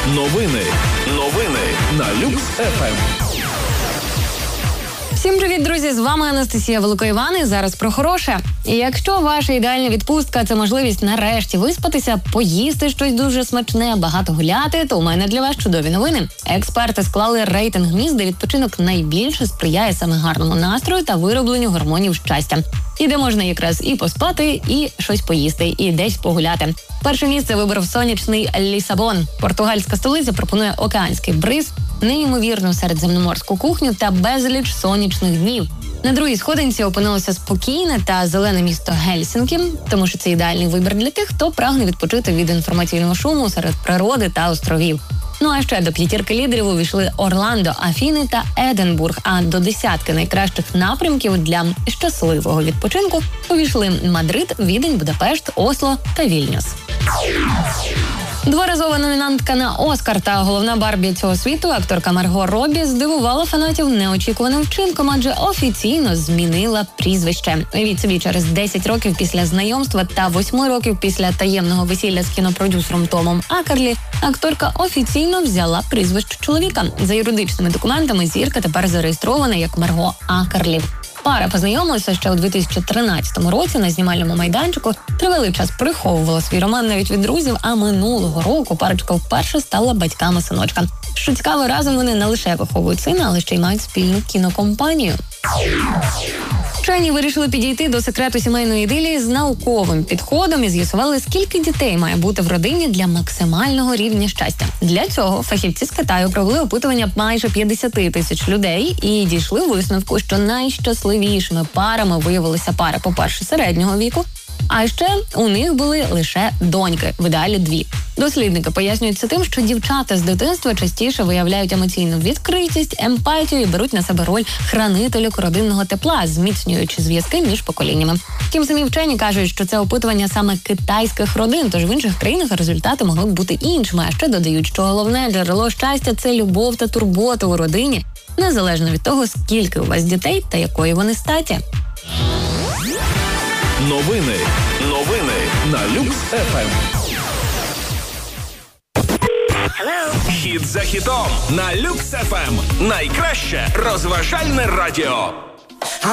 Новини на Люкс ФМ. Всім привіт, друзі! З вами Анастасія Великоїван і зараз про хороше. І якщо ваша ідеальна відпустка – це можливість нарешті виспатися, поїсти щось дуже смачне, багато гуляти, то у мене для вас чудові новини. Експерти склали рейтинг місць, де відпочинок найбільше сприяє саме гарному настрою та виробленню гормонів щастя. І де можна якраз і поспати, і щось поїсти, і десь погуляти. Перше місце вибрав сонячний Лісабон. Португальська столиця пропонує океанський бриз, неймовірну середземноморську кухню та безліч сонячних днів. На другій сходинці опинилося спокійне та зелене місто Гельсінкі, тому що це ідеальний вибір для тих, хто прагне відпочити від інформаційного шуму серед природи та островів. Ну а ще до п'ятірки лідерів увійшли Орландо, Афіни та Единбург, а до десятки найкращих напрямків для щасливого відпочинку увійшли Мадрид, Відень, Будапешт, Осло та Вільнюс. Дворазова номінантка на Оскар та головна Барбі цього світу, акторка Марго Робі, здивувала фанатів неочікуваним вчинком, адже офіційно змінила прізвище. Уявіть собі, через 10 років після знайомства та 8 років після таємного весілля з кінопродюсером Томом Акерлі, акторка офіційно взяла прізвище чоловіка. За юридичними документами зірка тепер зареєстрована як Марго Акерлі. Пара познайомилася ще у 2013 році на знімальному майданчику. Тривалий час приховувала свій роман навіть від друзів, а минулого року парочка вперше стала батьками синочка. Що цікаво, разом вони не лише виховують сина, але ще й мають спільну кінокомпанію. Вчені вирішили підійти до секрету сімейної ідилії з науковим підходом і з'ясували, скільки дітей має бути в родині для максимального рівня щастя. Для цього фахівці з Китаю провели опитування майже 50 тисяч людей і дійшли висновку, що найщасливішими парами виявилися пари, по-перше, середнього віку, а ще у них були лише доньки, в ідеалі 2. Дослідники пояснюють це тим, що дівчата з дитинства частіше виявляють емоційну відкритість, емпатію і беруть на себе роль хранителів родинного тепла, зміцнюючи зв'язки між поколіннями. Втім, самі вчені кажуть, що це опитування саме китайських родин, тож в інших країнах результати могли б бути іншими. А ще додають, що головне джерело щастя – це любов та турбота у родині, незалежно від того, скільки у вас дітей та якої вони статі. Новини на Люкс ФМ. Хіт за хітом на Люкс ФМ. Найкраще розважальне радіо.